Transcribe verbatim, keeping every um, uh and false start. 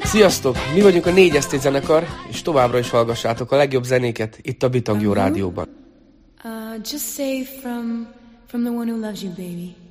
Sziasztok! Mi vagyunk a négy eszté zenekar, és továbbra is hallgassátok a legjobb zenéket itt a Bitang Jó Rádióban. Uh, just say from, from the one who loves you, baby.